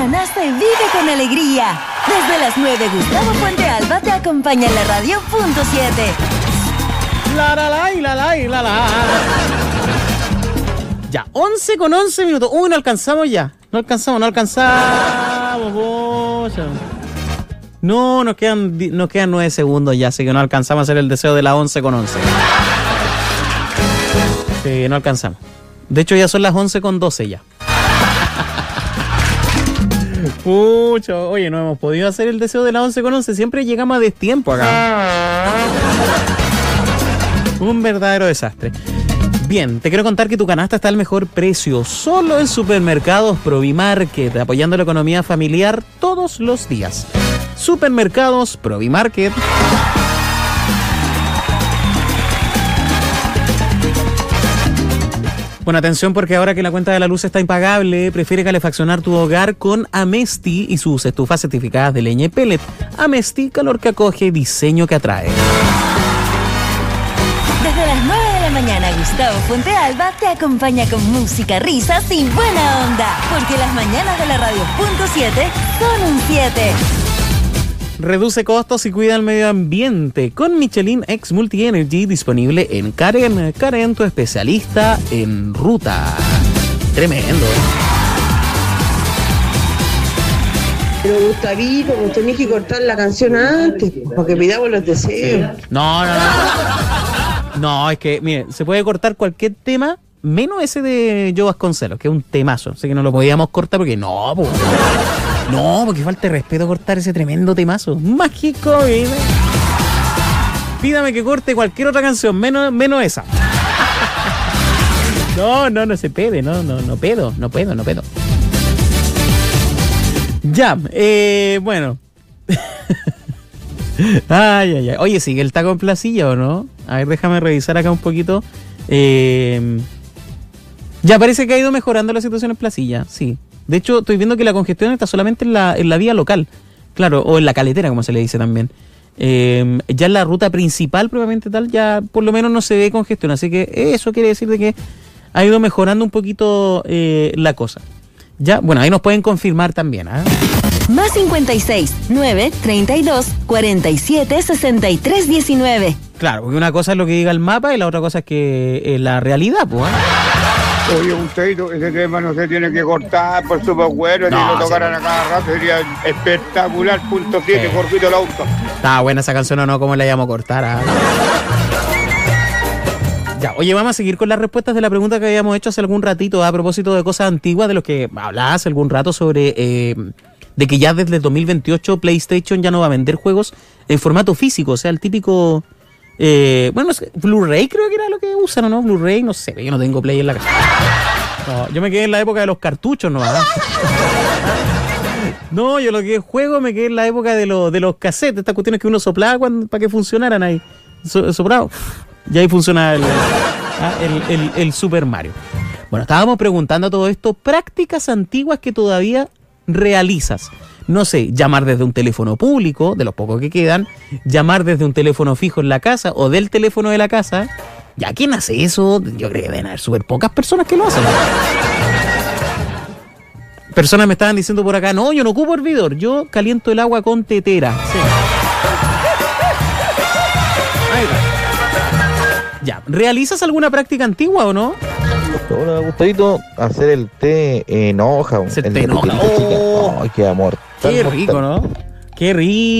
semana se vive con alegría. Desde las 9, Gustavo Puente Alba te acompaña en la radio punto 7. La. Ya, 11 con 11 minutos. Uy, no alcanzamos ya. No alcanzamos. Bocha. No, nos quedan 9 segundos ya, así que no alcanzamos a hacer el deseo de la 11 con 11. Sí, no alcanzamos. De hecho, ya son las 11 con 12 ya. Pucha, oye, no hemos podido hacer el deseo de la 11 con 11. Siempre llegamos a destiempo acá. Un verdadero desastre. Bien, te quiero contar que tu canasta está al mejor precio, solo en Supermercados Provimarket, apoyando la economía familiar todos los días. Supermercados Provimarket. Bueno, atención, porque ahora que la cuenta de la luz está impagable, prefiere calefaccionar tu hogar con Amesti y sus estufas certificadas de leña y pellet. Amesti, calor que acoge, diseño que atrae. Desde las 9 de la mañana, Gustavo Puente Alba te acompaña con música, risas y buena onda. Porque las mañanas de la radio punto 7 son un 7. Reduce costos y cuida el medio ambiente con Michelin X Multi Energy, disponible en Karen. Karen, tu especialista en ruta. Tremendo. Pero Gustavito, pues tenés que cortar la canción antes, porque pidamos los deseos. No. No, es que, mire, se puede cortar cualquier tema, menos ese de Joe Vasconcelos, que es un temazo. Así que no lo podíamos cortar porque no, pues. No, porque falta de respeto cortar ese tremendo temazo. Mágico, ¿eh? Pídame que corte cualquier otra canción, menos esa. No se pede, no puedo. Ya, bueno. Ay. Oye, ¿sigue el taco en Placilla o no? A ver, déjame revisar acá un poquito. Ya parece que ha ido mejorando la situación en Placilla, sí. De hecho, estoy viendo que la congestión está solamente en la vía local. Claro, o en la caletera, como se le dice también. Ya en la ruta principal, probablemente tal, ya por lo menos no se ve congestión. Así que eso quiere decir de que ha ido mejorando un poquito la cosa. Ya, bueno, ahí nos pueden confirmar también, ¿eh? Más 56 9 32 47 63 19. Claro, porque una cosa es lo que diga el mapa y la otra cosa es que la realidad, pues. Oye, Gustavito, ese tema no se tiene que cortar por súper bueno, No, si lo tocaran a cada rato sería espectacular, punto 7, cortito el auto. Está buena esa canción o no, ¿cómo la íbamos a cortar? Ya, oye, vamos a seguir con las respuestas de la pregunta que habíamos hecho hace algún ratito a propósito de cosas antiguas, de los que hablaba hace algún rato sobre de que ya desde el 2028 PlayStation ya no va a vender juegos en formato físico, o sea, el típico... bueno, Blu-ray creo que era lo que usan, ¿o no? Blu-ray, no sé, yo no tengo Play en la casa. No, yo me quedé en la época de los cartuchos, ¿no? No, yo lo que juego me quedé en la época de los cassettes, estas cuestiones que uno soplaba para que funcionaran ahí. Soplado. Y ahí funciona el Super Mario. Bueno, estábamos preguntando todo esto, prácticas antiguas que todavía realizas. No sé, llamar desde un teléfono público, de los pocos que quedan, llamar desde un teléfono fijo en la casa o del teléfono de la casa. ¿Ya quién hace eso? Yo creo que deben haber súper pocas personas que lo hacen. Personas me estaban diciendo por acá, no, yo no ocupo hervidor, yo caliento el agua con tetera. Sí. Ahí va. Ya, ¿realizas alguna práctica antigua o no? Hola, Gustavito, hacer el té en hoja. Hacer té en hoja. Oh, ay, qué amor. Qué rico, ¿no? Qué rico.